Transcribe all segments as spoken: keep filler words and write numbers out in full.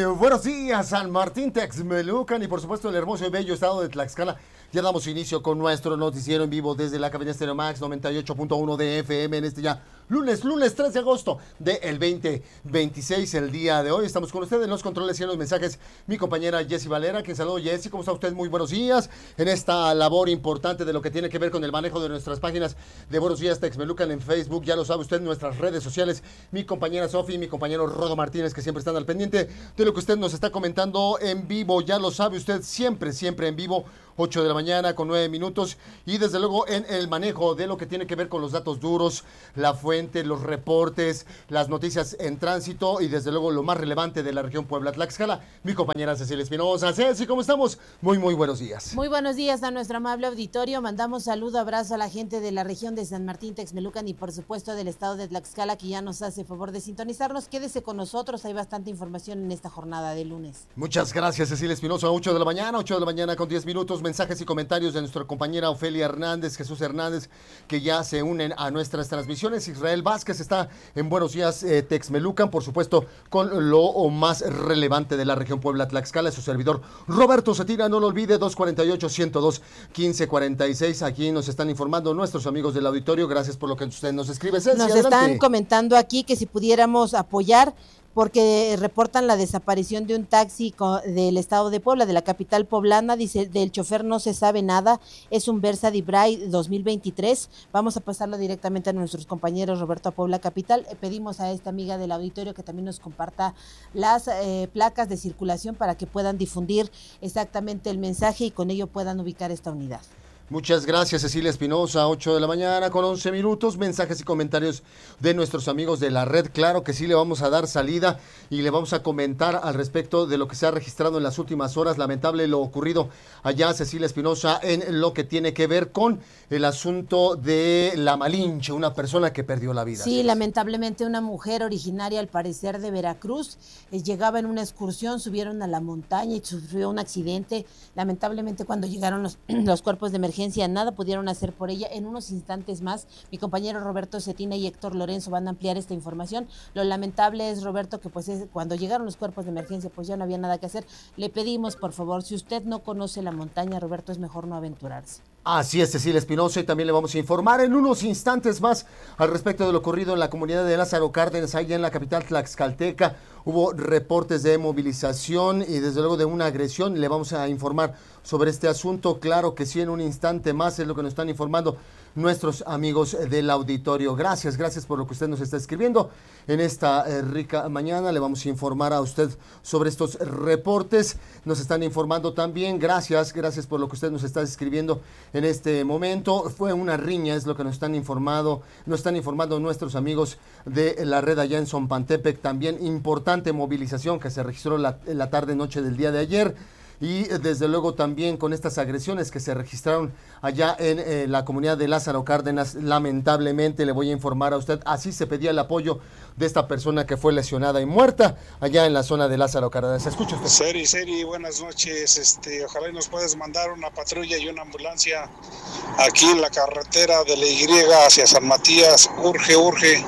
buenos días, San Martín Texmelucan y por supuesto el hermoso y bello estado de Tlaxcala. Ya damos inicio con nuestro noticiero en vivo desde la cabina Stereo Max noventa y ocho punto uno de F M en este ya lunes, lunes tres de agosto del veinte veintiséis, el día de hoy. Estamos con ustedes en los controles y en los mensajes. Mi compañera Jessy Valera, que saludo. Jessy, ¿cómo está usted? Muy buenos días en esta labor importante de lo que tiene que ver con el manejo de nuestras páginas de Buenos Días Texmelucan en Facebook. Ya lo sabe usted, en nuestras redes sociales. Mi compañera Sofi y mi compañero Rodo Martínez, que siempre están al pendiente de lo que usted nos está comentando en vivo. Ya lo sabe usted, siempre, siempre en vivo. ocho de la mañana con nueve minutos y desde luego en el manejo de lo que tiene que ver con los datos duros, la fuente, los reportes, las noticias en tránsito y desde luego lo más relevante de la región Puebla-Tlaxcala, mi compañera Cecilia Espinosa. Ceci, ¿cómo estamos? Muy, muy buenos días. Muy buenos días a nuestro amable auditorio. Mandamos saludo, abrazo a la gente de la región de San Martín Texmelucan y por supuesto del estado de Tlaxcala, que ya nos hace favor de sintonizarnos. Quédese con nosotros, hay bastante información en esta jornada de lunes. Muchas gracias, Cecilia Espinosa. ocho de la mañana, ocho de la mañana con diez minutos. Mensajes y comentarios de nuestra compañera Ofelia Hernández, Jesús Hernández, que ya se unen a nuestras transmisiones. Israel Vázquez está en Buenos Días eh, Texmelucan, por supuesto, con lo más relevante de la región Puebla-Tlaxcala. Su servidor Roberto Cetina, no lo olvide, dos cuarenta y ocho, ciento dos, quince cuarenta y seis. Aquí nos están informando nuestros amigos del auditorio. Gracias por lo que usted nos escribe. Ceci, nos adelante. Están comentando aquí que si pudiéramos apoyar, porque reportan la desaparición de un taxi del estado de Puebla, de la capital poblana. Dice, del chofer no se sabe nada, es un Versa Dibray dos mil veintitrés. Vamos a pasarlo directamente a nuestros compañeros Roberto a Puebla Capital. Eh, pedimos a esta amiga del auditorio que también nos comparta las eh, placas de circulación para que puedan difundir exactamente el mensaje y con ello puedan ubicar esta unidad. Muchas gracias, Cecilia Espinosa. ocho de la mañana con once minutos. Mensajes y comentarios de nuestros amigos de la red. Claro que sí, le vamos a dar salida y le vamos a comentar al respecto de lo que se ha registrado en las últimas horas. Lamentable lo ocurrido allá, Cecilia Espinosa, en lo que tiene que ver con el asunto de la Malinche, una persona que perdió la vida. Sí, lamentablemente una mujer originaria, al parecer de Veracruz, eh, llegaba en una excursión, subieron a la montaña y sufrió un accidente. Lamentablemente, cuando llegaron los, los cuerpos de emergencia, nada pudieron hacer por ella. En unos instantes más, mi compañero Roberto Cetina y Héctor Lorenzo van a ampliar esta información. Lo lamentable es, Roberto, que pues es, cuando llegaron los cuerpos de emergencia, pues ya no había nada que hacer. Le pedimos, por favor, si usted no conoce la montaña, Roberto, es mejor no aventurarse. Así es, Cecilia Espinosa, y también le vamos a informar en unos instantes más al respecto de lo ocurrido en la comunidad de Lázaro Cárdenas, allá en la capital tlaxcalteca. Hubo reportes de movilización y desde luego de una agresión. Le vamos a informar sobre este asunto. Claro que sí, en un instante más es lo que nos están informando nuestros amigos del auditorio. Gracias, gracias por lo que usted nos está escribiendo en esta eh, rica mañana. Le vamos a informar a usted sobre estos reportes. Nos están informando también, gracias, gracias por lo que usted nos está escribiendo en este momento. Fue una riña, es lo que nos están informando, nos están informando nuestros amigos de la red allá en Zompantepec. También importante movilización que se registró la, la tarde noche del día de ayer. Y desde luego también con estas agresiones que se registraron allá en eh, la comunidad de Lázaro Cárdenas. Lamentablemente, le voy a informar a usted, así se pedía el apoyo de esta persona que fue lesionada y muerta allá en la zona de Lázaro Cárdenas. Escucha usted. Seri, Seri, buenas noches. Este, ojalá y nos puedas mandar una patrulla y una ambulancia aquí en la carretera de la Y hacia San Matías. Urge, urge.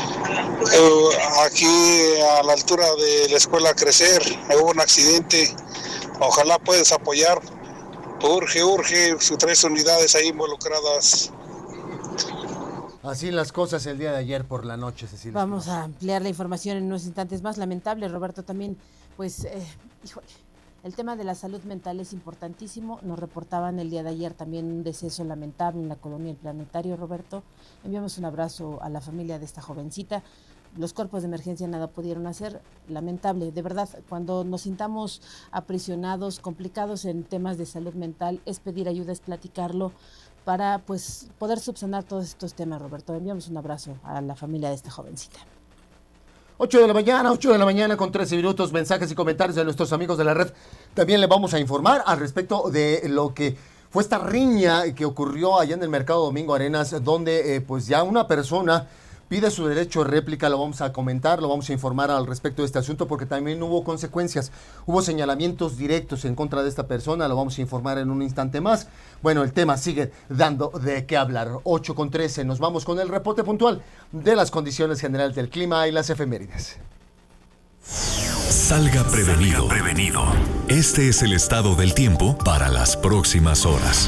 Uh, aquí a la altura de la escuela Crecer hubo un accidente. Ojalá puedes apoyar. Urge, urge, sus tres unidades ahí involucradas. Así las cosas el día de ayer por la noche, Cecilia. Vamos a ampliar la información en unos instantes más. Lamentable, Roberto, también, pues, eh, híjole, el tema de la salud mental es importantísimo. Nos reportaban el día de ayer también un deceso lamentable en la colonia El Planetario, Roberto. Enviamos un abrazo a la familia de esta jovencita. Los cuerpos de emergencia nada pudieron hacer, lamentable, de verdad, cuando nos sintamos aprisionados, complicados en temas de salud mental, es pedir ayuda, es platicarlo para pues poder subsanar todos estos temas, Roberto. Enviamos un abrazo a la familia de esta jovencita. ocho de la mañana, ocho de la mañana con trece minutos, mensajes y comentarios de nuestros amigos de la red. También le vamos a informar al respecto de lo que fue esta riña que ocurrió allá en el Mercado Domingo Arenas, donde eh, pues ya una persona pide su derecho de réplica. Lo vamos a comentar, lo vamos a informar al respecto de este asunto porque también hubo consecuencias, hubo señalamientos directos en contra de esta persona, lo vamos a informar en un instante más. Bueno, el tema sigue dando de qué hablar. ocho con trece, nos vamos con el reporte puntual de las condiciones generales del clima y las efemérides. Salga prevenido. Salga prevenido. Este es el estado del tiempo para las próximas horas.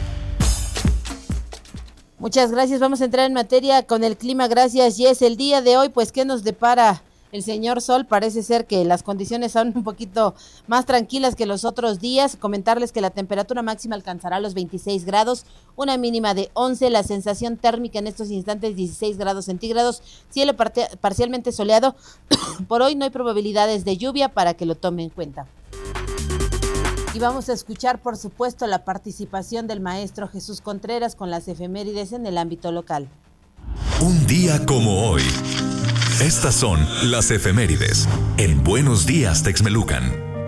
Muchas gracias. Vamos a entrar en materia con el clima. Gracias, Yes. El día de hoy, pues, ¿qué nos depara el señor Sol? Parece ser que las condiciones son un poquito más tranquilas que los otros días. Comentarles que la temperatura máxima alcanzará los veintiséis grados, una mínima de once, la sensación térmica en estos instantes dieciséis grados centígrados, cielo parte- parcialmente soleado. Por hoy no hay probabilidades de lluvia para que lo tome en cuenta. Y vamos a escuchar, por supuesto, la participación del maestro Jesús Contreras con las efemérides en el ámbito local. Un día como hoy. Estas son las efemérides en Buenos Días, Texmelucan.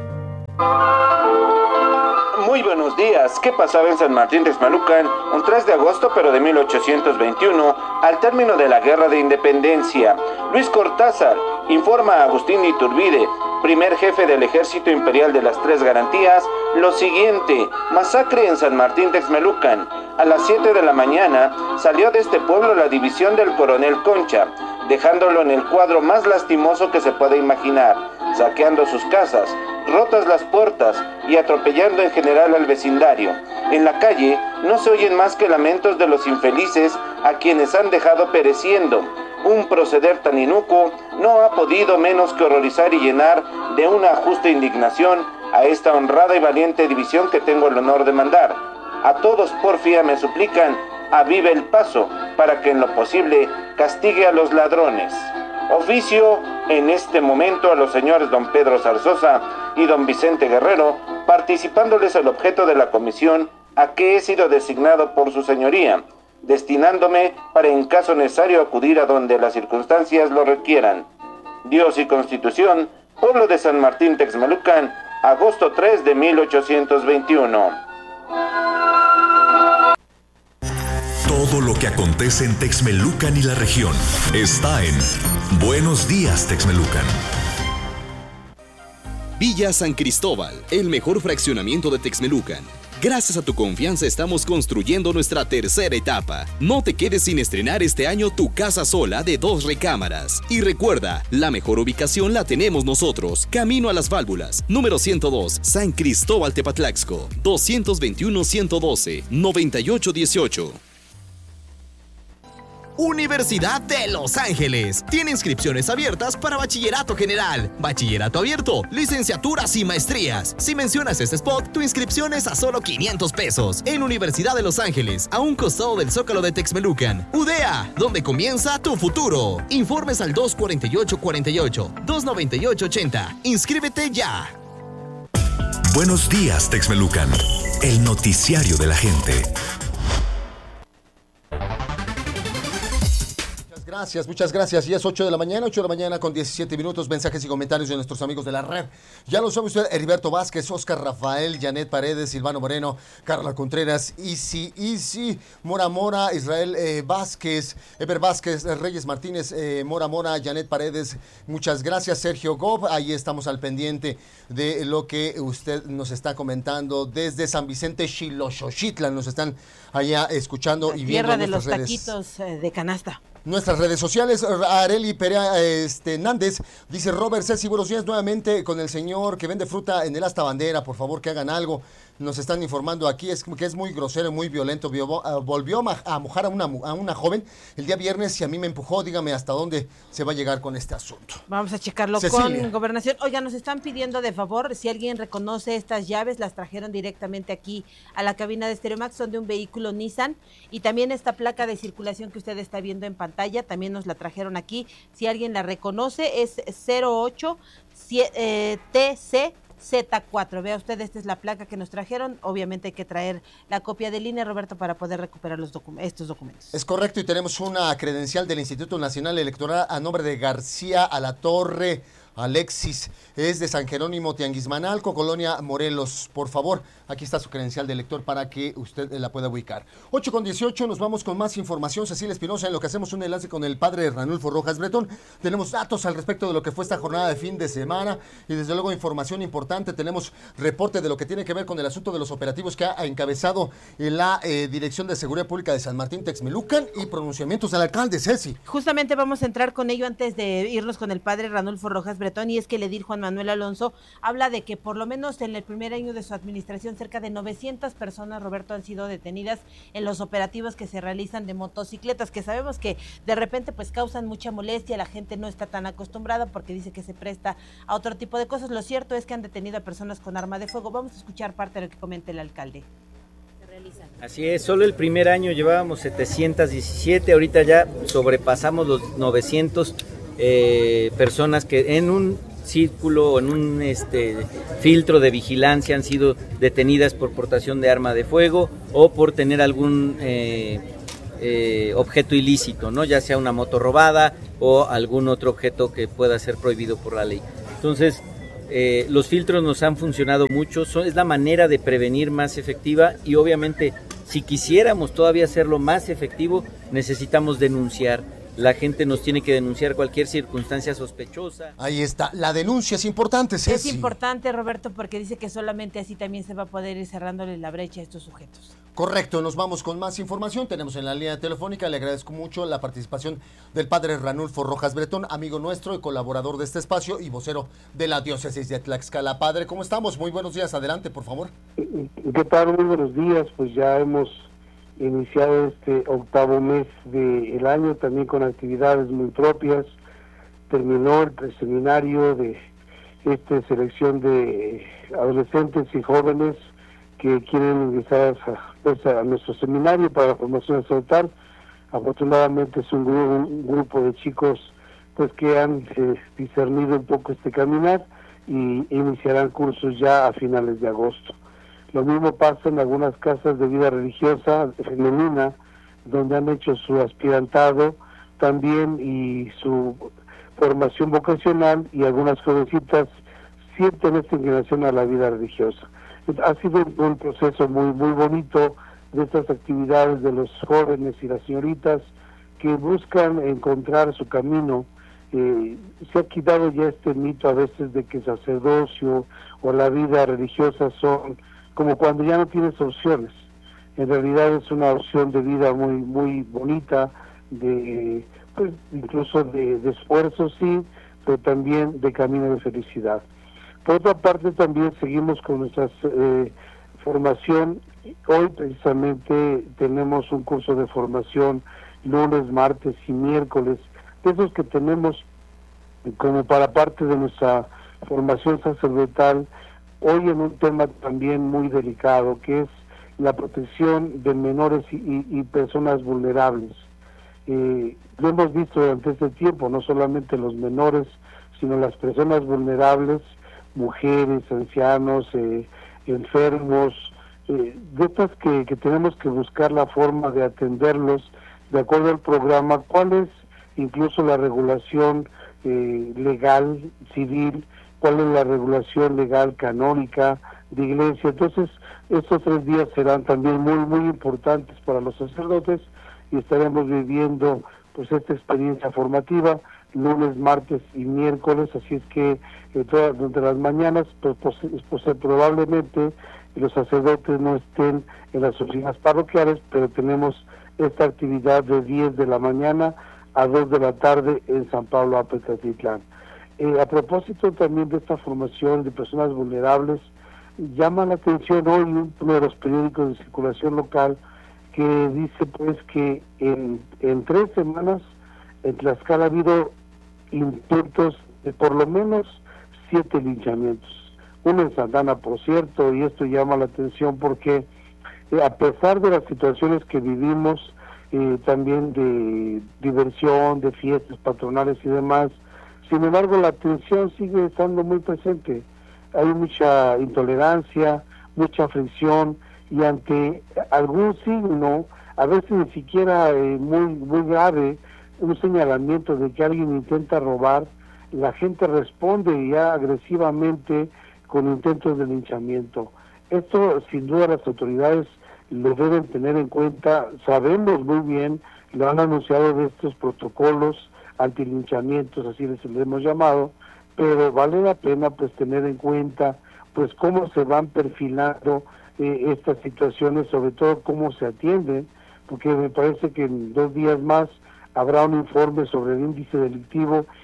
Muy buenos días. ¿Qué pasaba en San Martín Texmelucan un tres de agosto pero de mil ochocientos veintiuno, al término de la Guerra de Independencia? Luis Cortázar informa a Agustín de Iturbide, primer jefe del Ejército Imperial de las Tres Garantías, lo siguiente: masacre en San Martín Texmelucan. A las siete de la mañana salió de este pueblo la división del coronel Concha, dejándolo en el cuadro más lastimoso que se puede imaginar, saqueando sus casas, rotas las puertas y atropellando en general al vecindario. En la calle no se oyen más que lamentos de los infelices a quienes han dejado pereciendo. Un proceder tan inicuo no ha podido menos que horrorizar y llenar de una justa indignación a esta honrada y valiente división que tengo el honor de mandar. A todos porfía me suplican, avive el paso, para que en lo posible castigue a los ladrones. Oficio en este momento a los señores don Pedro Zarzosa y don Vicente Guerrero, participándoles el objeto de la comisión a que he sido designado por su señoría, destinándome para en caso necesario acudir a donde las circunstancias lo requieran. Dios y Constitución, pueblo de San Martín Texmelucan, agosto tres de mil ochocientos veintiuno. Todo lo que acontece en Texmelucan y la región está en Buenos Días, Texmelucan. Villa San Cristóbal, el mejor fraccionamiento de Texmelucan. Gracias a tu confianza estamos construyendo nuestra tercera etapa. No te quedes sin estrenar este año tu casa sola de dos recámaras. Y recuerda, la mejor ubicación la tenemos nosotros. Camino a las Válvulas, número ciento dos, San Cristóbal Tepatlaxco, dos dos uno, ciento doce, noventa y ocho dieciocho. Universidad de Los Ángeles tiene inscripciones abiertas para bachillerato general, bachillerato abierto, licenciaturas y maestrías. Si mencionas este spot, tu inscripción es a solo quinientos pesos. En Universidad de Los Ángeles, a un costado del Zócalo de Texmelucan. U D A, donde comienza tu futuro. Informes al dos cuarenta y ocho cuarenta y ocho, dos noventa y ocho ochenta. Inscríbete ya. Buenos Días, Texmelucan, el noticiario de la gente. Gracias, muchas gracias. Ya es ocho de la mañana, ocho de la mañana con diecisiete minutos. Mensajes y comentarios de nuestros amigos de la red. Ya lo sabe usted, Heriberto Vázquez, Oscar Rafael, Janet Paredes, Silvano Moreno, Carla Contreras, Isi, Isi, Mora Mora, Israel eh, Vázquez, Eber Vázquez, eh, Reyes Martínez, eh, Mora Mora, Janet Paredes. Muchas gracias, Sergio Gob. Ahí estamos al pendiente de lo que usted nos está comentando desde San Vicente, Xiloxochitlan. Nos están allá escuchando la y viendo tierra de los redes. taquitos eh, de canasta. Nuestras redes sociales, Areli Perea este, Nández, dice Robert Ceci, buenos días nuevamente con el señor que vende fruta en el Asta Bandera, por favor que hagan algo. Nos están informando aquí es que es muy grosero, muy violento. Volvió a mojar a una, a una joven el día viernes y a mí me empujó. Dígame hasta dónde se va a llegar con este asunto. Vamos a checarlo Cecilia. Con Gobernación. Oiga, nos están pidiendo de favor, si alguien reconoce estas llaves, las trajeron directamente aquí a la cabina de Stereomax, son de un vehículo Nissan, y también esta placa de circulación que usted está viendo en pantalla, también nos la trajeron aquí. Si alguien la reconoce, es cero ocho T C Z cuatro. Vea usted, esta es la placa que nos trajeron. Obviamente hay que traer la copia del I N E, Roberto, para poder recuperar los docu- estos documentos. Es correcto, y tenemos una credencial del Instituto Nacional Electoral a nombre de García Alatorre Alexis, es de San Jerónimo Tianguismanalco, Colonia Morelos. Por favor, aquí está su credencial de elector para que usted la pueda ubicar. ocho con dieciocho, nos vamos con más información. Cecilia Espinosa, en lo que hacemos un enlace con el padre Ranulfo Rojas Bretón. Tenemos datos al respecto de lo que fue esta jornada de fin de semana y desde luego información importante. Tenemos reporte de lo que tiene que ver con el asunto de los operativos que ha encabezado la eh, Dirección de Seguridad Pública de San Martín Texmelucan y pronunciamientos del alcalde, Ceci. Justamente vamos a entrar con ello antes de irnos con el padre Ranulfo Rojas Bretón. Bretón, y es que el edil Juan Manuel Alonso habla de que por lo menos en el primer año de su administración cerca de novecientas personas, Roberto, han sido detenidas en los operativos que se realizan de motocicletas, que sabemos que de repente pues causan mucha molestia, la gente no está tan acostumbrada porque dice que se presta a otro tipo de cosas. Lo cierto es que han detenido a personas con arma de fuego. Vamos a escuchar parte de lo que comenta el alcalde. Así es, solo el primer año llevábamos setecientas diecisiete, ahorita ya sobrepasamos los novecientos eh, personas que en un círculo, en un este, filtro de vigilancia han sido detenidas por portación de arma de fuego o por tener algún eh, eh, objeto ilícito, ¿no? Ya sea una moto robada o algún otro objeto que pueda ser prohibido por la ley. Entonces, Eh, los filtros nos han funcionado mucho, son, es la manera de prevenir más efectiva y obviamente si quisiéramos todavía hacerlo más efectivo necesitamos denunciar. La gente nos tiene que denunciar cualquier circunstancia sospechosa. Ahí está, la denuncia es importante, Ceci. Es importante, Roberto, porque dice que solamente así también se va a poder ir cerrándole la brecha a estos sujetos. Correcto, nos vamos con más información. Tenemos en la línea telefónica, le agradezco mucho la participación del padre Ranulfo Rojas Bretón, amigo nuestro y colaborador de este espacio y vocero de la diócesis de Tlaxcala. Padre, ¿cómo estamos? Muy buenos días, adelante, por favor. ¿Qué tal? Muy buenos días, pues ya hemos iniciado este octavo mes del año, también con actividades muy propias. Terminó el preseminario de esta selección de adolescentes y jóvenes que quieren ingresar a, pues, a nuestro seminario para la formación sacerdotal. Afortunadamente es un, gru- un grupo de chicos pues que han eh, discernido un poco este caminar y iniciarán cursos ya a finales de agosto. Lo mismo pasa en algunas casas de vida religiosa femenina, donde han hecho su aspirantado también y su formación vocacional, y algunas jovencitas sienten esta inclinación a la vida religiosa. Ha sido un proceso muy muy bonito de estas actividades de los jóvenes y las señoritas que buscan encontrar su camino. Eh, se ha quitado ya este mito a veces de que el sacerdocio o la vida religiosa son como cuando ya no tienes opciones. En realidad es una opción de vida muy muy bonita, de pues, incluso de, de esfuerzo, sí, pero también de camino de felicidad. Por otra parte, también seguimos con nuestra eh, formación. Hoy precisamente tenemos un curso de formación lunes, martes y miércoles, de esos que tenemos como para parte de nuestra formación sacerdotal, hoy en un tema también muy delicado, que es la protección de menores y, y, y personas vulnerables. Eh, lo hemos visto durante este tiempo, no solamente los menores, sino las personas vulnerables, mujeres, ancianos, eh, enfermos, eh, de estas que, que tenemos que buscar la forma de atenderlos de acuerdo al programa, cuál es incluso la regulación eh, legal, civil, cuál es la regulación legal canónica de iglesia. Entonces, estos tres días serán también muy, muy importantes para los sacerdotes y estaremos viviendo pues esta experiencia formativa lunes, martes y miércoles, así es que eh, todas, durante las mañanas pues, pues, pues probablemente los sacerdotes no estén en las oficinas parroquiales, pero tenemos esta actividad de diez de la mañana a dos de la tarde en San Pablo Apetatitlán. Eh, a propósito también de esta formación de personas vulnerables, llama la atención hoy uno de los periódicos de circulación local que dice pues que en, en tres semanas en Tlaxcala ha habido intentos de por lo menos siete linchamientos. Uno en Santana, por cierto, y esto llama la atención porque eh, a pesar de las situaciones que vivimos, eh, también de diversión, de fiestas patronales y demás, sin embargo la tensión sigue estando muy presente. Hay mucha intolerancia, mucha fricción, y ante algún signo, a veces ni siquiera eh, muy, muy grave, un señalamiento de que alguien intenta robar, la gente responde ya agresivamente con intentos de linchamiento. Esto sin duda las autoridades lo deben tener en cuenta. Sabemos muy bien, lo han anunciado de estos protocolos antilinchamientos, así les hemos llamado, pero vale la pena pues tener en cuenta pues cómo se van perfilando eh, estas situaciones, sobre todo cómo se atienden, porque me parece que en dos días más habrá un informe sobre el índice delictivo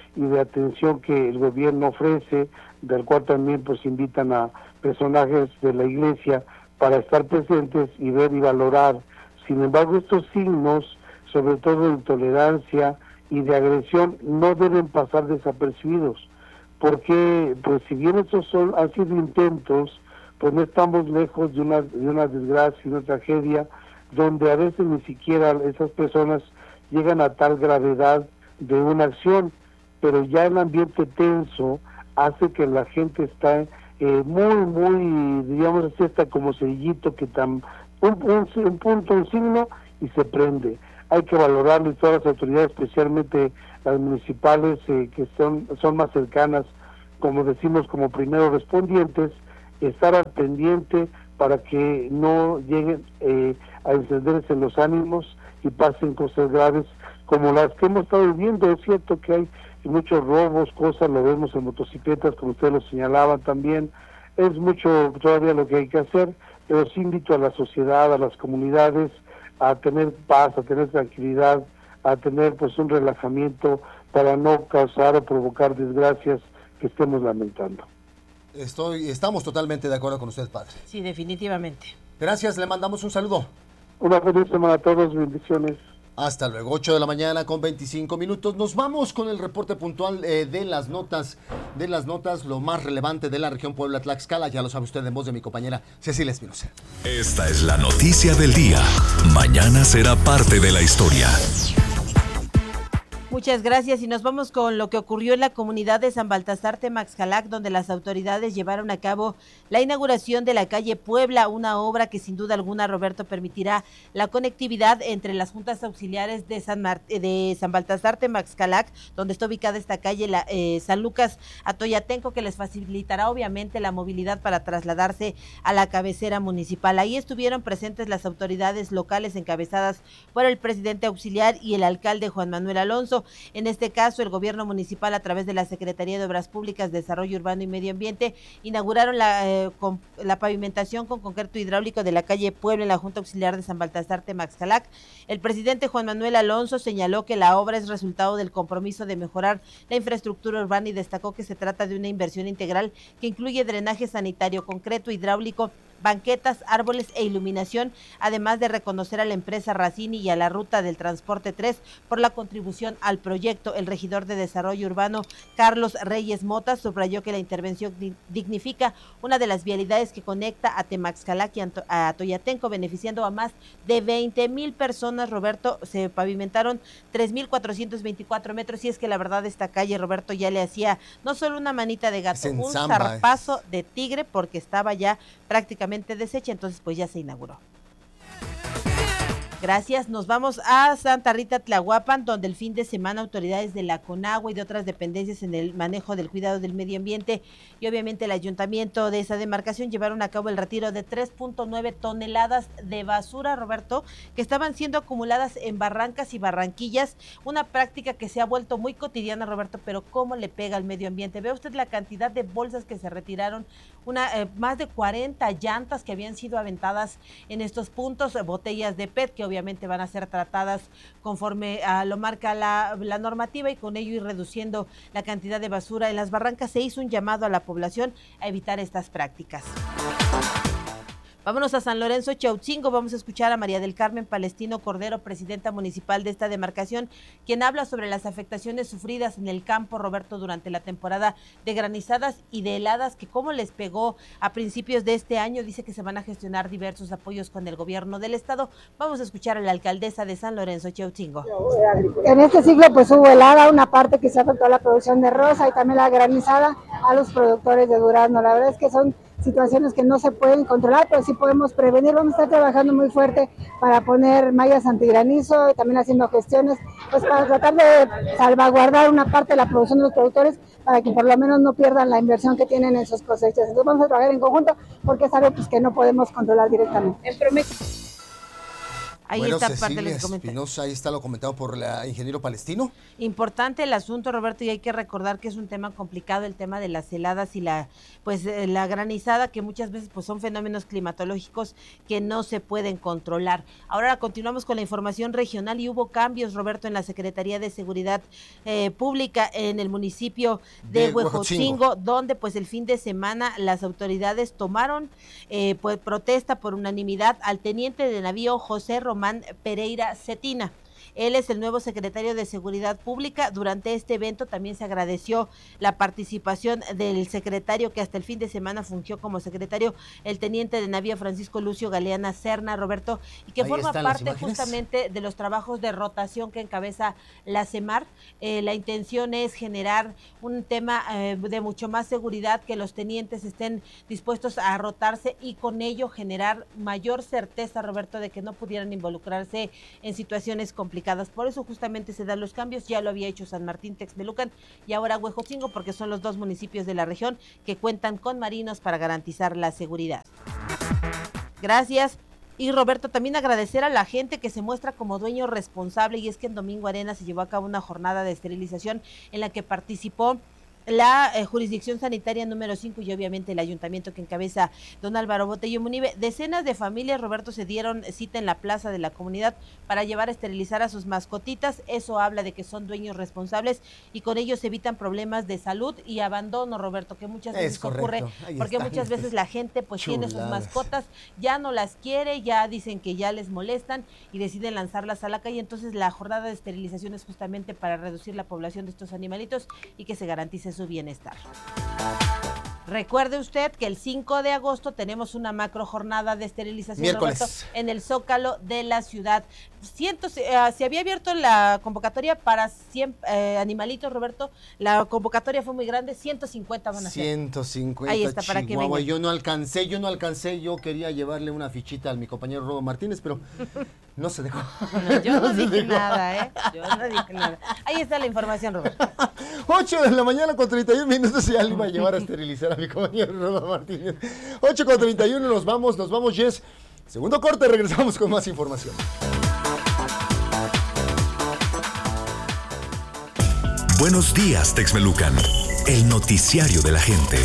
y de atención que el gobierno ofrece, del cual también pues invitan a personajes de la iglesia para estar presentes y ver y valorar. Sin embargo, estos signos, sobre todo de intolerancia y de agresión, no deben pasar desapercibidos, porque pues si bien estos son, han sido intentos, pues no estamos lejos de una, de una desgracia, una tragedia, donde a veces ni siquiera esas personas llegan a tal gravedad de una acción, pero ya el ambiente tenso hace que la gente está eh, muy, muy, digamos así, está como cerillito que tan, un, un, un punto, un signo y se prende. Hay que valorarlo y todas las autoridades, especialmente las municipales eh, que son, son más cercanas, como decimos, como primeros respondientes, estar al pendiente para que no lleguen eh, a encenderse los ánimos y pasen cosas graves como las que hemos estado viviendo. Es cierto que hay muchos robos, cosas, lo vemos en motocicletas, como ustedes lo señalaban también. Es mucho todavía lo que hay que hacer, pero sí invito a la sociedad, a las comunidades, a tener paz, a tener tranquilidad, a tener pues un relajamiento para no causar o provocar desgracias que estemos lamentando. Estoy, estamos totalmente de acuerdo con usted, padre. Sí, definitivamente. Gracias, le mandamos un saludo. Una feliz semana a todos, bendiciones. Hasta luego, ocho de la mañana con veinticinco minutos. Nos vamos con el reporte puntual eh, de las notas, de las notas, lo más relevante de la región Puebla-Tlaxcala. Ya lo sabe usted en voz de mi compañera Cecilia Espinosa. Esta es la noticia del día. Mañana será parte de la historia. Muchas gracias y nos vamos con lo que ocurrió en la comunidad de San Baltasar Temaxcalac, donde las autoridades llevaron a cabo la inauguración de la calle Puebla, una obra que sin duda alguna, Roberto, permitirá la conectividad entre las juntas auxiliares de San, Mar de San Baltasar Temaxcalac, donde está ubicada esta calle, la, eh, San Lucas Atoyatenco, que les facilitará obviamente la movilidad para trasladarse a la cabecera municipal. Ahí estuvieron presentes las autoridades locales encabezadas por el presidente auxiliar y el alcalde Juan Manuel Alonso. En este caso, el gobierno municipal, a través de la Secretaría de Obras Públicas, Desarrollo Urbano y Medio Ambiente, inauguraron la, eh, con, la pavimentación con concreto hidráulico de la calle Puebla en la Junta Auxiliar de San Baltasar Temaxcalac. El presidente Juan Manuel Alonso señaló que la obra es resultado del compromiso de mejorar la infraestructura urbana y destacó que se trata de una inversión integral que incluye drenaje sanitario, concreto hidráulico, banquetas, árboles e iluminación, además de reconocer a la empresa Racini y a la Ruta del Transporte tres por la contribución al proyecto. El regidor de Desarrollo Urbano, Carlos Reyes Mota, subrayó que la intervención dignifica una de las vialidades que conecta a Temaxcalac y a Atoyatenco, beneficiando a más de veinte mil personas. Roberto, se pavimentaron tres mil cuatrocientos veinticuatro metros, y es que la verdad esta calle, Roberto, ya le hacía no solo una manita de gato, un samba, zarpazo eh. de tigre, porque estaba ya prácticamente deshecha, entonces pues ya se inauguró. Gracias, nos vamos a Santa Rita Tlahuapan, donde el fin de semana autoridades de la CONAGUA y de otras dependencias en el manejo del cuidado del medio ambiente y obviamente el ayuntamiento de esa demarcación llevaron a cabo el retiro de tres punto nueve toneladas de basura, Roberto, que estaban siendo acumuladas en barrancas y barranquillas, una práctica que se ha vuelto muy cotidiana, Roberto, pero cómo le pega al medio ambiente. Ve usted la cantidad de bolsas que se retiraron, una eh, más de cuarenta llantas que habían sido aventadas en estos puntos, botellas de P E T que obviamente van a ser tratadas conforme a lo marca la, la normativa, y con ello ir reduciendo la cantidad de basura en las barrancas. Se hizo un llamado a la población a evitar estas prácticas. Vámonos a San Lorenzo Chautzingo, vamos a escuchar a María del Carmen Palestino Cordero, presidenta municipal de esta demarcación, quien habla sobre las afectaciones sufridas en el campo, Roberto, durante la temporada de granizadas y de heladas, que cómo les pegó a principios de este año. Dice que se van a gestionar diversos apoyos con el gobierno del estado. Vamos a escuchar a la alcaldesa de San Lorenzo Chautzingo. En este ciclo pues hubo helada, una parte que se afectó a la producción de rosa y también la granizada a los productores de durazno. La verdad es que son situaciones que no se pueden controlar, pero sí podemos prevenir. Vamos a estar trabajando muy fuerte para poner mallas antigranizo y también haciendo gestiones pues para tratar de salvaguardar una parte de la producción de los productores para que por lo menos no pierdan la inversión que tienen en sus cosechas. Entonces vamos a trabajar en conjunto porque es algo pues, que no podemos controlar directamente. En promedio. Ahí bueno, está Cecilia parte de los comentarios. Espinosa, ahí está lo comentado por el ingeniero palestino. Importante el asunto, Roberto, y hay que recordar que es un tema complicado, el tema de las heladas y la pues la granizada, que muchas veces pues son fenómenos climatológicos que no se pueden controlar. Ahora continuamos con la información regional y hubo cambios, Roberto, en la Secretaría de Seguridad eh, Pública en el municipio de, de Huejotzingo, donde pues el fin de semana las autoridades tomaron eh, pues protesta por unanimidad al teniente de navío José Román Pereira Cetina. Él es el nuevo secretario de Seguridad Pública. Durante este evento también se agradeció la participación del secretario que hasta el fin de semana fungió como secretario, el teniente de navío Francisco Lucio Galeana Serna, Roberto, y que Ahí forma parte justamente de los trabajos de rotación que encabeza la CEMAR. Eh, la intención es generar un tema eh, de mucho más seguridad, que los tenientes estén dispuestos a rotarse y con ello generar mayor certeza, Roberto, de que no pudieran involucrarse en situaciones complicadas. Por eso justamente se dan los cambios. Ya lo había hecho San Martín Texmelucan y ahora Huejotzingo, porque son los dos municipios de la región que cuentan con marinos para garantizar la seguridad. Gracias. Y Roberto, también agradecer a la gente que se muestra como dueño responsable, y es que en Domingo Arena se llevó a cabo una jornada de esterilización en la que participó la eh, jurisdicción sanitaria número cinco y obviamente el ayuntamiento que encabeza don Álvaro Botello Munive. Decenas de familias, Roberto, se dieron cita en la plaza de la comunidad para llevar a esterilizar a sus mascotitas. Eso habla de que son dueños responsables y con ellos evitan problemas de salud y abandono, Roberto, que muchas veces es ocurre, porque está. muchas veces la gente pues Chuladas. tiene sus mascotas, ya no las quiere, ya dicen que ya les molestan y deciden lanzarlas a la calle. Entonces la jornada de esterilización es justamente para reducir la población de estos animalitos y que se garantice su bienestar. Recuerde usted que el cinco de agosto tenemos una macro jornada de esterilización, Roberto, en el Zócalo de la ciudad. Cientos, eh, se había abierto la convocatoria para cien eh, animalitos, Roberto. La convocatoria fue muy grande, ciento cincuenta van a ser. ciento cincuenta, Ahí está, para Chihuahua. que yo no alcancé, yo no alcancé, yo quería llevarle una fichita a mi compañero Rodo Martínez, pero no se dejó. No, yo no, no dije nada, ¿eh? Yo no dije nada. Ahí está la información, Roberto. ocho de la mañana con treinta y un minutos y ya le iba a llevar a esterilizar a mi compañero Rodo Martínez. ocho con treinta y uno, nos vamos, nos vamos, Jess. Segundo corte, regresamos con más información. Buenos días, Texmelucan, el noticiario de la gente.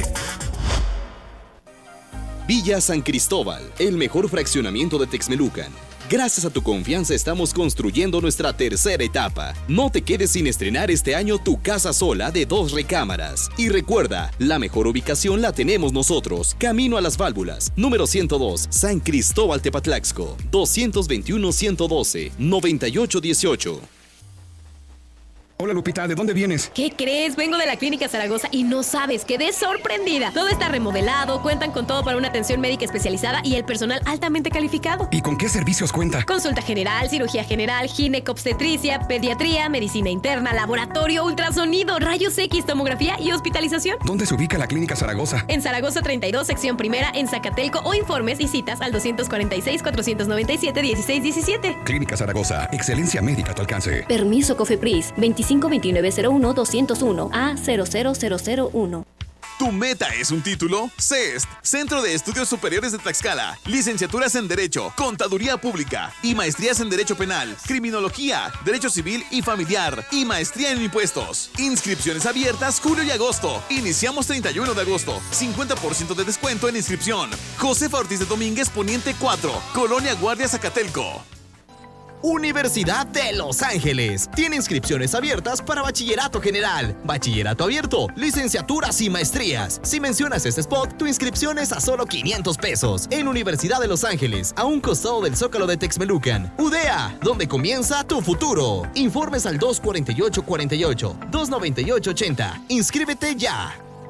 Villa San Cristóbal, el mejor fraccionamiento de Texmelucan. Gracias a tu confianza estamos construyendo nuestra tercera etapa. No te quedes sin estrenar este año tu casa sola de dos recámaras. Y recuerda, la mejor ubicación la tenemos nosotros. Camino a las Válvulas, número ciento dos, San Cristóbal Tepatlaxco, dos dos uno, uno uno dos, nueve ocho uno ocho. Hola Lupita, ¿de dónde vienes? ¿Qué crees? Vengo de la Clínica Zaragoza y no sabes, quedé sorprendida. Todo está remodelado, cuentan con todo para una atención médica especializada y el personal altamente calificado. ¿Y con qué servicios cuenta? Consulta general, cirugía general, ginecobstetricia, pediatría, medicina interna, laboratorio, ultrasonido, rayos X, tomografía y hospitalización. ¿Dónde se ubica la Clínica Zaragoza? En Zaragoza treinta y dos, sección primera, en Zacatelco, o informes y citas al dos cuatro seis, cuatro nueve siete, uno seis uno siete. Clínica Zaragoza, excelencia médica a tu alcance. Permiso COFEPRIS, veinticinco veintinueve cero uno doscientos uno A cero cero cero cero uno. ¿Tu meta es un título? C E S T, Centro de Estudios Superiores de Tlaxcala. Licenciaturas en Derecho, Contaduría Pública y maestrías en Derecho Penal, Criminología, Derecho Civil y Familiar y maestría en Impuestos. Inscripciones abiertas julio y agosto. Iniciamos treinta y uno de agosto. cincuenta por ciento de descuento en inscripción. Josefa Ortiz de Domínguez, Poniente cuatro, Colonia Guardia, Zacatelco. Universidad de Los Ángeles. Tiene inscripciones abiertas para bachillerato general, bachillerato abierto, licenciaturas y maestrías. Si mencionas este spot, tu inscripción es a solo quinientos pesos. En Universidad de Los Ángeles, a un costado del Zócalo de Texmelucan. U D E A, donde comienza tu futuro. Informes al dos cuatro ocho cuatro ocho, dos nueve ocho ocho cero. Inscríbete ya.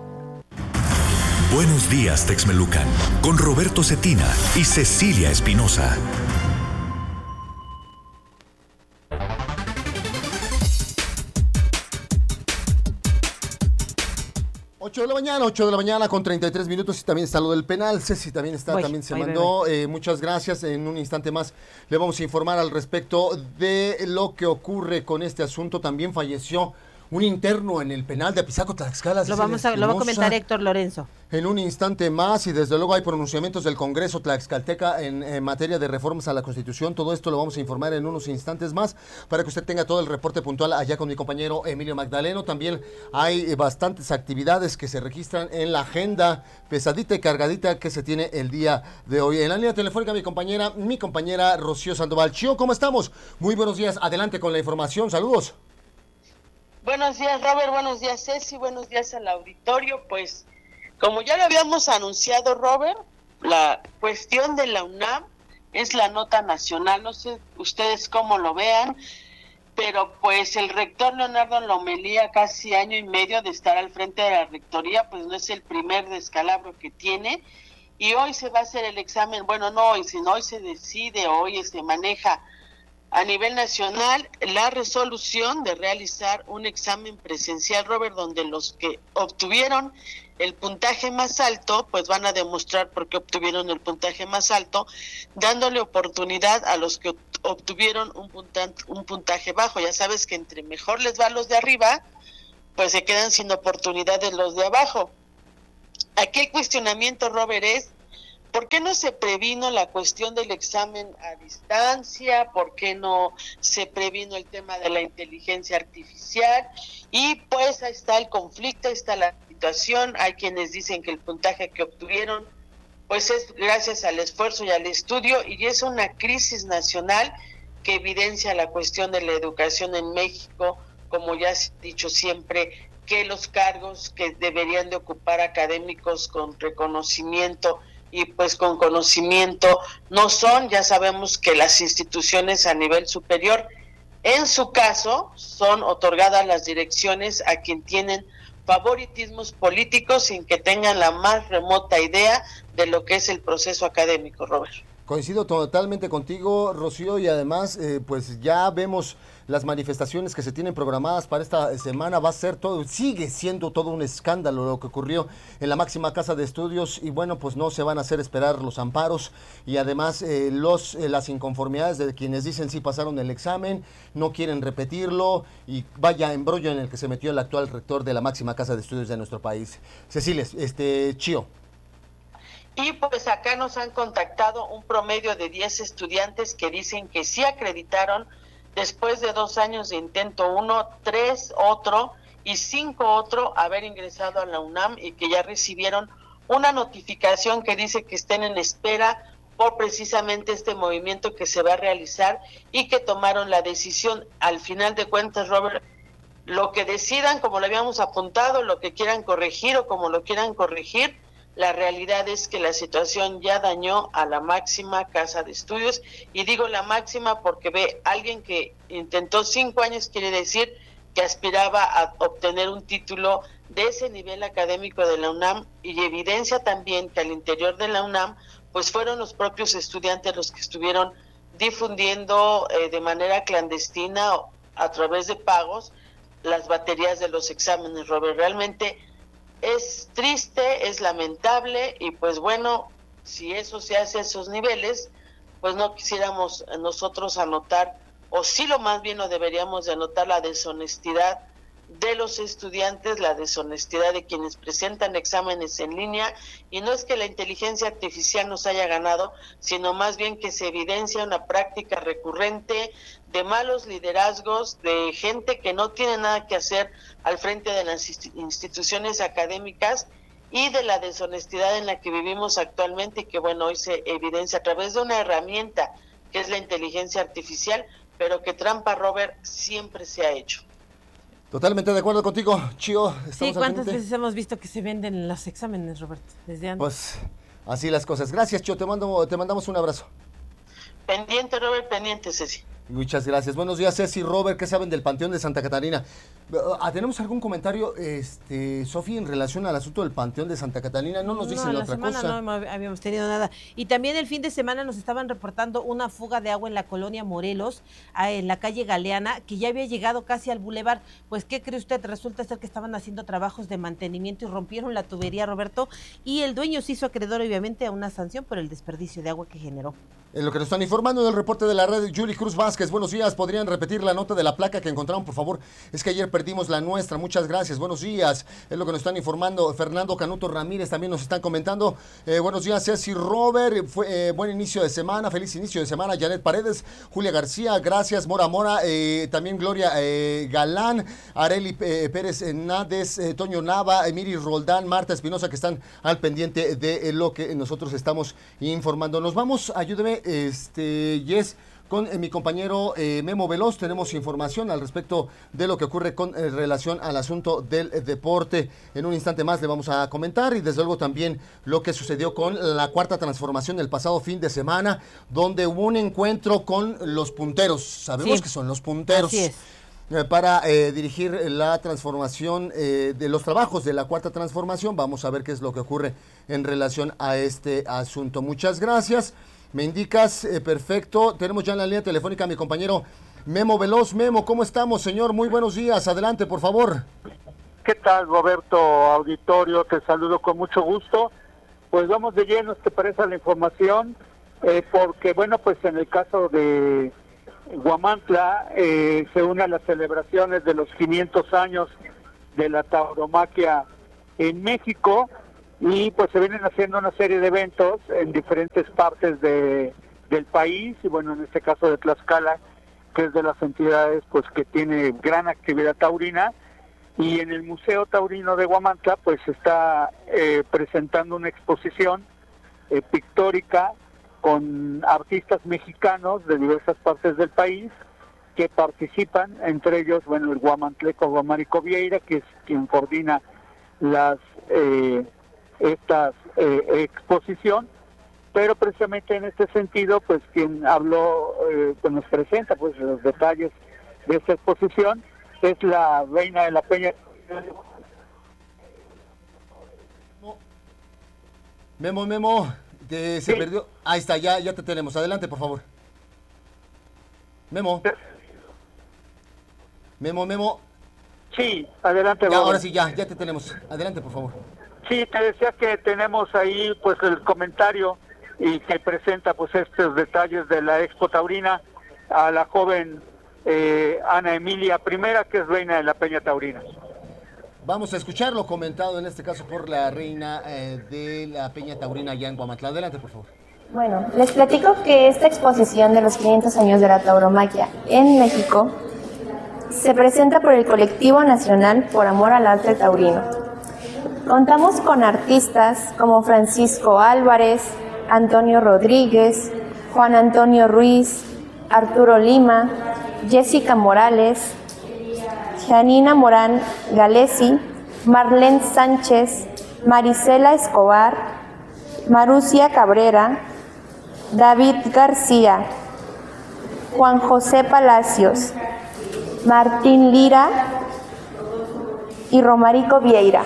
Buenos días, Texmelucan, con Roberto Cetina y Cecilia Espinosa. ocho de la mañana, ocho de la mañana con treinta y tres minutos y también está lo del penal. Ceci también está, voy, también se voy, mandó. Voy, voy. Eh, muchas gracias. En un instante más le vamos a informar al respecto de lo que ocurre con este asunto. También falleció un interno en el penal de Apizaco, Tlaxcala. Lo, vamos a, lo va a comentar Héctor Lorenzo. En un instante más, y desde luego hay pronunciamientos del Congreso Tlaxcalteca en, en materia de reformas a la Constitución. Todo esto lo vamos a informar en unos instantes más para que usted tenga todo el reporte puntual allá con mi compañero Emilio Magdaleno. También hay bastantes actividades que se registran en la agenda pesadita y cargadita que se tiene el día de hoy. En la línea telefónica mi compañera, mi compañera Rocío Sandoval. Chío, ¿cómo estamos? Muy buenos días, adelante con la información, saludos. Buenos días, Robert, buenos días, Ceci, buenos días al auditorio. Pues, como ya lo habíamos anunciado, Robert, la cuestión de la UNAM es la nota nacional, no sé ustedes cómo lo vean, pero pues el rector Leonardo Lomelí, casi año y medio de estar al frente de la rectoría, pues no es el primer descalabro que tiene, y hoy se va a hacer el examen, bueno, no hoy, sino hoy se decide, hoy se maneja a nivel nacional la resolución de realizar un examen presencial, Robert, donde los que obtuvieron el puntaje más alto, pues van a demostrar por qué obtuvieron el puntaje más alto, dándole oportunidad a los que obtuvieron un puntaje, un puntaje bajo. Ya sabes que entre mejor les va a los de arriba, pues se quedan sin oportunidades los de abajo. Aquí el cuestionamiento, Robert, es ¿por qué no se previno la cuestión del examen a distancia? ¿Por qué no se previno el tema de la inteligencia artificial? Y pues ahí está el conflicto, ahí está la situación. Hay quienes dicen que el puntaje que obtuvieron pues es gracias al esfuerzo y al estudio, y es una crisis nacional que evidencia la cuestión de la educación en México, como ya se ha dicho siempre, que los cargos que deberían de ocupar académicos con reconocimiento y pues con conocimiento no son. Ya sabemos que las instituciones a nivel superior, en su caso, son otorgadas las direcciones a quien tienen favoritismos políticos sin que tengan la más remota idea de lo que es el proceso académico, Robert. Coincido totalmente contigo, Rocío, y además eh, pues ya vemos las manifestaciones que se tienen programadas para esta semana. Va a ser todo, sigue siendo todo un escándalo lo que ocurrió en la máxima casa de estudios, y bueno, pues no se van a hacer esperar los amparos y además eh, los eh, las inconformidades de quienes dicen sí pasaron el examen, no quieren repetirlo, y vaya embrollo en el que se metió el actual rector de la máxima casa de estudios de nuestro país. Cecilia, este Chío. Y pues acá nos han contactado un promedio de diez estudiantes que dicen que sí acreditaron después de dos años de intento uno, tres otro y cinco otro haber ingresado a la UNAM, y que ya recibieron una notificación que dice que estén en espera por precisamente este movimiento que se va a realizar, y que tomaron la decisión. Al final de cuentas, Robert, lo que decidan, como lo habíamos apuntado, lo que quieran corregir o como lo quieran corregir, la realidad es que la situación ya dañó a la máxima casa de estudios, y digo la máxima porque ve, alguien que intentó cinco años quiere decir que aspiraba a obtener un título de ese nivel académico de la UNAM, y evidencia también que al interior de la UNAM pues fueron los propios estudiantes los que estuvieron difundiendo eh, de manera clandestina a través de pagos las baterías de los exámenes, Robert. Realmente es triste, es lamentable, y pues bueno, si eso se hace a esos niveles, pues no quisiéramos nosotros anotar, o sí lo más bien no deberíamos de anotar la deshonestidad de los estudiantes, la deshonestidad de quienes presentan exámenes en línea, y no es que la inteligencia artificial nos haya ganado, sino más bien que se evidencia una práctica recurrente de malos liderazgos, de gente que no tiene nada que hacer al frente de las instituciones académicas, y de la deshonestidad en la que vivimos actualmente, y que bueno, hoy se evidencia a través de una herramienta que es la inteligencia artificial, pero que trampa, Robert, siempre se ha hecho. Totalmente de acuerdo contigo, Chío. Sí, ¿cuántas veces hemos visto que se venden los exámenes, Roberto? Desde antes. Pues así las cosas. Gracias, Chío, te mando, te mandamos un abrazo. Pendiente, Robert, pendiente, Ceci. Muchas gracias. Buenos días, Ceci, Robert, ¿qué saben del Panteón de Santa Catarina? Uh, ¿Tenemos algún comentario, este, Sofi, en relación al asunto del Panteón de Santa Catarina? No nos dicen no, otra semana cosa. No habíamos tenido nada. Y también el fin de semana nos estaban reportando una fuga de agua en la colonia Morelos, en la calle Galeana, que ya había llegado casi al bulevar. Pues, ¿qué cree usted? Resulta ser que estaban haciendo trabajos de mantenimiento y rompieron la tubería, Roberto, y el dueño se hizo acreedor, obviamente, a una sanción por el desperdicio de agua que generó. En lo que nos están informando en el reporte de la red, Yuli Cruz Vázquez, buenos días, ¿podrían repetir la nota de la placa que encontraron, por favor? Es que ayer perdimos la nuestra, muchas gracias, buenos días, es lo que nos están informando. Fernando Canuto Ramírez también nos están comentando, eh, buenos días, Ceci Robert, fue, eh, buen inicio de semana, feliz inicio de semana, Janet Paredes, Julia García, gracias, Mora Mora, eh, también Gloria eh, Galán, Areli eh, Pérez Nández, eh, Toño Nava, Emiri Roldán, Marta Espinosa, que están al pendiente de eh, lo que nosotros estamos informando. Nos vamos, ayúdeme, Este, Yes, con eh, mi compañero eh, Memo Veloz, tenemos información al respecto de lo que ocurre con eh, relación al asunto del eh, deporte. En un instante más le vamos a comentar y desde luego también lo que sucedió con la cuarta transformación el pasado fin de semana, donde hubo un encuentro con los punteros. Sabemos sí. que son los punteros. Así es. Eh, para eh, dirigir la transformación eh, de los trabajos de la cuarta transformación. Vamos a ver qué es lo que ocurre en relación a este asunto. Muchas gracias. Me indicas, eh, perfecto. Tenemos ya en la línea telefónica a mi compañero Memo Veloz. Memo, ¿cómo estamos, señor? Muy buenos días. Adelante, por favor. ¿Qué tal, Roberto Auditorio? Te saludo con mucho gusto. Pues vamos de lleno, ¿te parece la información? Eh, porque, bueno, pues en el caso de Huamantla eh, se une a las celebraciones de los quinientos años de la tauromaquia en México. Y pues se vienen haciendo una serie de eventos en diferentes partes de, del país, y bueno, en este caso de Tlaxcala, que es de las entidades pues que tiene gran actividad taurina, y en el Museo Taurino de Huamantla pues se está eh, presentando una exposición eh, pictórica con artistas mexicanos de diversas partes del país que participan, entre ellos, bueno, el guamantleco Guamarico Vieira, que es quien coordina las eh, esta eh, exposición, pero precisamente en este sentido, pues quien habló, eh, pues nos presenta pues los detalles de esta exposición, es la reina de la Peña. Memo, Memo, te, se sí. perdió, ahí está, ya, ya te tenemos, adelante por favor. Memo. Memo, Memo. Sí, adelante. Ya, ahora sí, ya, ya te tenemos, adelante por favor. Sí, te decía que tenemos ahí pues el comentario y que presenta pues estos detalles de la Expo Taurina a la joven eh, Ana Emilia Primera, que es reina de la Peña Taurina. Vamos a escucharlo comentado en este caso por la reina eh, de la Peña Taurina allá en Huamantla. Adelante, por favor. Bueno, les platico que esta exposición de los quinientos años de la tauromaquia en México se presenta por el Colectivo Nacional por Amor al Arte Taurino. Contamos con artistas como Francisco Álvarez, Antonio Rodríguez, Juan Antonio Ruiz, Arturo Lima, Jessica Morales, Janina Morán Galesi, Marlene Sánchez, Marisela Escobar, Marucia Cabrera, David García, Juan José Palacios, Martín Lira y Romarico Vieira.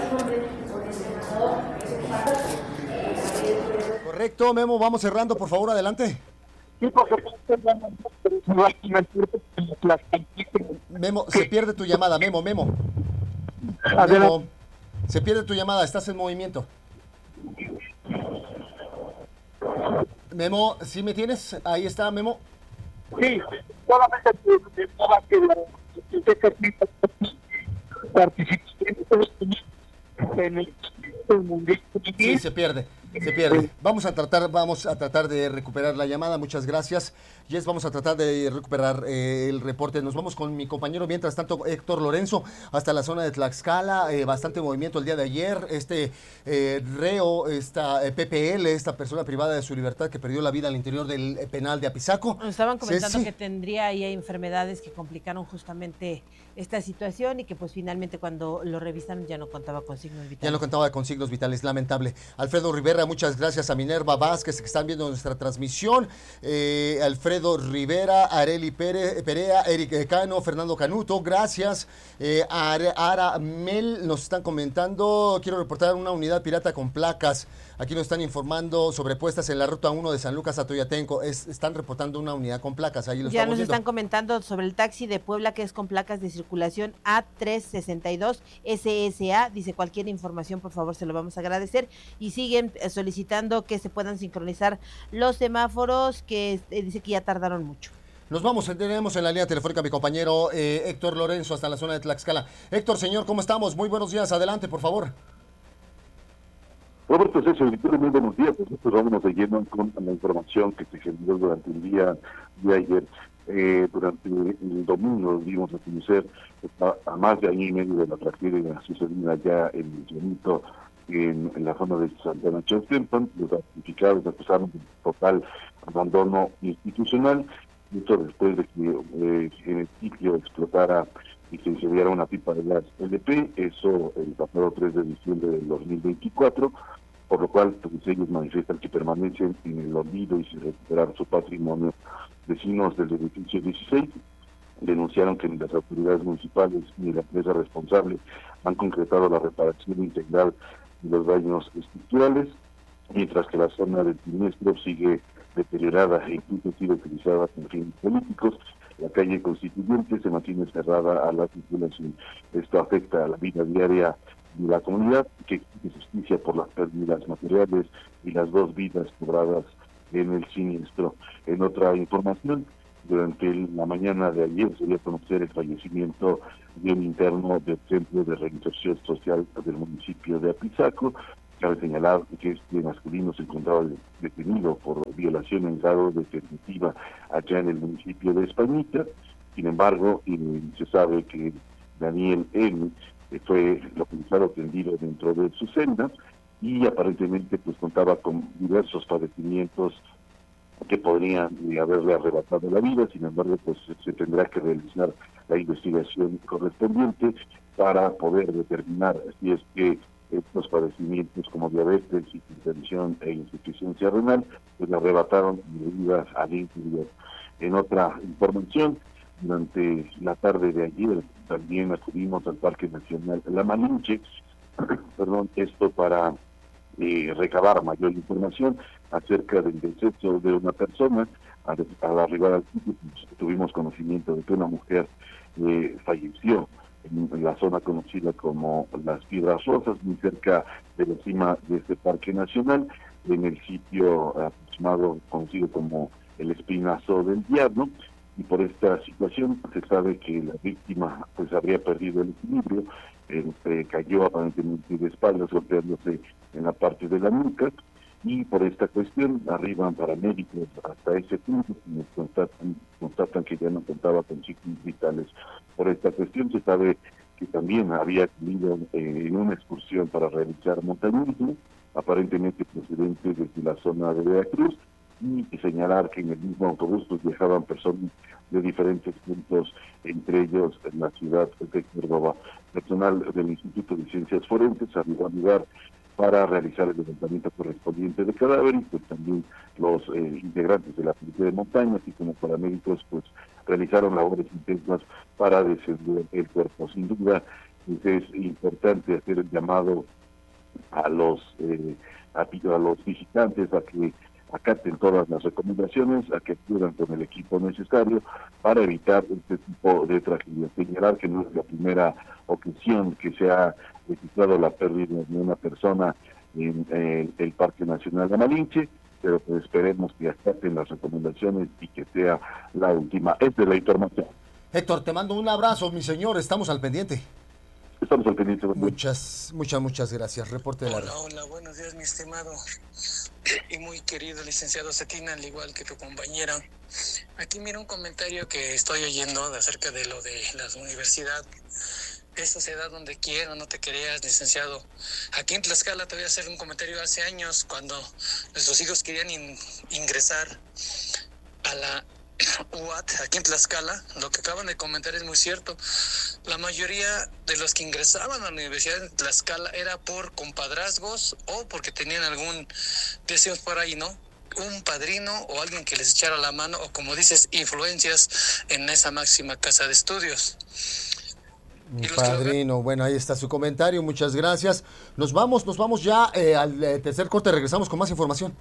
Correcto, Memo, vamos cerrando, por favor, adelante. Memo, se pierde tu llamada, Memo, Memo. Memo, se pierde tu llamada, estás en movimiento. Memo, ¿sí me tienes? Ahí está, Memo. Sí, solamente en el mundial. Sí, se pierde. Se pierde. Vamos a tratar, vamos a tratar de recuperar la llamada. Muchas gracias. Yes, vamos a tratar de recuperar eh, el reporte. Nos vamos con mi compañero, mientras tanto, Héctor Lorenzo, hasta la zona de Tlaxcala. Eh, bastante movimiento el día de ayer. Este eh, reo, esta eh, P P L, esta persona privada de su libertad que perdió la vida al interior del eh, penal de Apizaco. Nos estaban comentando sí, sí. que tendría ahí enfermedades que complicaron justamente esta situación y que pues finalmente cuando lo revisaron ya no contaba con signos vitales. Ya no contaba con signos vitales, lamentable. Alfredo Rivera, muchas gracias. A Minerva Vázquez, que están viendo nuestra transmisión. Eh, Alfredo Rivera, Areli Pere, Perea, Eric Cano, Fernando Canuto, gracias. Eh, Ara, Ara Mel nos están comentando, quiero reportar una unidad pirata con placas. Aquí nos están informando sobre puestas en la ruta uno de San Lucas a Toyatenco. Es, están reportando una unidad con placas. Ahí lo ya nos viendo. Están comentando sobre el taxi de Puebla que es con placas de circulación A trescientos sesenta y dos S S A. Dice cualquier información, por favor, se lo vamos a agradecer. Y siguen solicitando que se puedan sincronizar los semáforos, que eh, dice que ya tardaron mucho. Nos vamos, tenemos en la línea telefónica a mi compañero eh, Héctor Lorenzo hasta la zona de Tlaxcala. Héctor, señor, ¿cómo estamos? Muy buenos días, adelante, por favor. Roberto César, muy buenos días. Nosotros vamos de lleno con la información que se generó durante el día de ayer. Eh, durante el domingo dimos a conocer a, a más de año y medio de la tragedia sucedida ya en Llanito, en, en la zona de Santana Chautempan. Los damnificados acusaron de total abandono institucional. Esto después de que eh, en el sitio explotara y se incendiara una pipa de gas L P, eso el pasado tres de diciembre del dos mil veinticuatro, por lo cual pues, ellos manifiestan que permanecen en el olvido y sin recuperar su patrimonio. Vecinos del edificio dieciséis denunciaron que ni las autoridades municipales ni la empresa responsable han concretado la reparación integral de los daños estructurales, mientras que la zona del siniestro sigue deteriorada e incluso ha sido utilizada con fines políticos. La calle Constituyente se mantiene cerrada a la circulación. Esto afecta a la vida diaria de la comunidad, que exige justicia por las pérdidas materiales y las dos vidas cobradas en el siniestro. En otra información, durante el, la mañana de ayer se dio a conocer el fallecimiento de un interno del Centro de Reinserción Social del municipio de Apizaco. Cabe señalar que este masculino se encontraba detenido por violación en grado de tentativa allá en el municipio de Españita. Sin embargo, eh, se sabe que Daniel M. Eh, fue localizado tendido dentro de su celda y aparentemente pues contaba con diversos padecimientos que podrían eh, haberle arrebatado la vida. Sin embargo, pues se tendrá que realizar la investigación correspondiente para poder determinar si es que estos padecimientos como diabetes, hipertensión e insuficiencia renal pues le arrebataron vidas al interior. En otra información, durante la tarde de ayer también acudimos al Parque Nacional La Malinche, perdón, esto para eh, recabar mayor información acerca del deceso de una persona. Al, al arribar al sitio pues, tuvimos conocimiento de que una mujer eh, falleció en, en la zona conocida como Las Piedras Rosas, muy cerca de la cima de este Parque Nacional, en el sitio aproximado conocido como el Espinazo del Diablo. Y por esta situación se sabe que la víctima pues habría perdido el equilibrio, eh, eh, cayó aparentemente de espaldas, golpeándose en la parte de la nuca, y por esta cuestión arriban paramédicos hasta ese punto y nos constatan, constatan que ya no contaba con signos vitales. Por esta cuestión se sabe que también había ido eh, en una excursión para realizar montañismo, aparentemente procedente desde la zona de Veracruz, y señalar que en el mismo autobús pues, viajaban personas de diferentes puntos, entre ellos en la ciudad de Córdoba. Personal del Instituto de Ciencias Forenses arribó al lugar para realizar el levantamiento correspondiente de cadáver, y pues también los eh, integrantes de la policía de montaña, así como paramédicos, pues realizaron labores intensas para descender el cuerpo. Sin duda, pues, es importante hacer el llamado a los eh, a, a los visitantes a que acaten todas las recomendaciones, a que acudan con el equipo necesario para evitar este tipo de tragedias. Señalar que no es la primera ocasión que se ha registrado la pérdida de una persona en eh, el Parque Nacional de Malinche, pero pues esperemos que acaten las recomendaciones y que sea la última. Esta es la información. Héctor, te mando un abrazo, mi señor, estamos al pendiente. Estamos al pendiente. Muchas, muchas, muchas gracias. Reporte de la Hola, hola, buenos días, mi estimado y muy querido licenciado Cetina, al igual que tu compañera. Aquí mira un comentario que estoy oyendo de acerca de lo de la universidad. Eso se da donde quiera, no te creas, licenciado. Aquí en Tlaxcala te voy a hacer un comentario hace años, cuando nuestros hijos querían in, ingresar a la U A T aquí en Tlaxcala. Lo que acaban de comentar es muy cierto. La mayoría de los que ingresaban a la Universidad de Tlaxcala era por compadrazgos o porque tenían algún deseo por ahí, ¿no? Un padrino o alguien que les echara la mano, o como dices, influencias en esa máxima casa de estudios. Mi padrino, bueno, ahí está su comentario, muchas gracias. Nos vamos, nos vamos ya eh, al eh, tercer corte, regresamos con más información.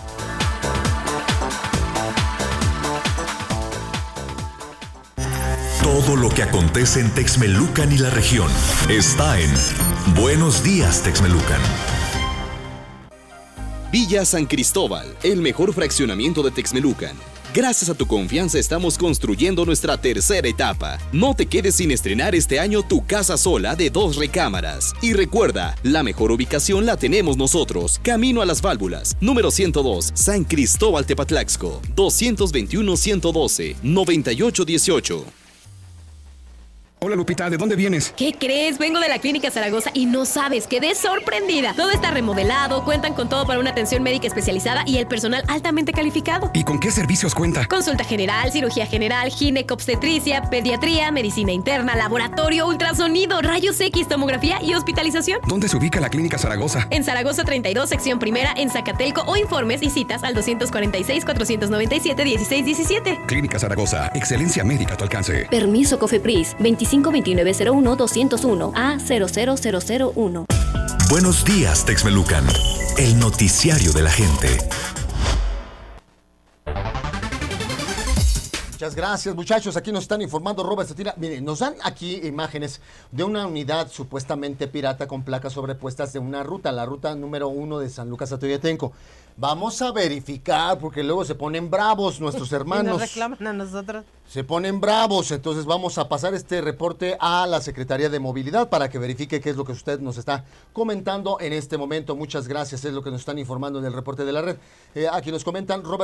Todo lo que acontece en Texmelucan y la región está en Buenos Días, Texmelucan. Villa San Cristóbal, el mejor fraccionamiento de Texmelucan. Gracias a tu confianza estamos construyendo nuestra tercera etapa. No te quedes sin estrenar este año tu casa sola de dos recámaras. Y recuerda, la mejor ubicación la tenemos nosotros. Camino a las Válvulas, número ciento dos, San Cristóbal Tepatlaxco, dos dos uno, uno uno dos, nueve ocho uno ocho. Hola Lupita, ¿de dónde vienes? ¿Qué crees? Vengo de la Clínica Zaragoza y no sabes, quedé sorprendida. Todo está remodelado, cuentan con todo para una atención médica especializada y el personal altamente calificado. ¿Y con qué servicios cuenta? Consulta general, cirugía general, ginecobstetricia, pediatría, medicina interna, laboratorio, ultrasonido, rayos X, tomografía y hospitalización. ¿Dónde se ubica la Clínica Zaragoza? En Zaragoza treinta y dos, sección primera, en Zacatelco, o informes y citas al dos cuatro seis, cuatro nueve siete, uno seis uno siete. Clínica Zaragoza, excelencia médica a tu alcance. Permiso COFEPRIS, veinticinco veintinueve cero uno doscientos uno A cero cero cero cero uno. Buenos días, Texmelucan, el noticiario de la gente. Muchas gracias, muchachos. Aquí nos están informando Robert Cetina. Miren, nos dan aquí imágenes de una unidad supuestamente pirata con placas sobrepuestas de una ruta, la ruta número uno de San Lucas Atoyatenco. Vamos a verificar, porque luego se ponen bravos nuestros hermanos. Nos reclaman a nosotros. Se ponen bravos, entonces vamos a pasar este reporte a la Secretaría de Movilidad para que verifique qué es lo que usted nos está comentando en este momento. Muchas gracias, es lo que nos están informando en el reporte de la red. Eh, aquí nos comentan, Robert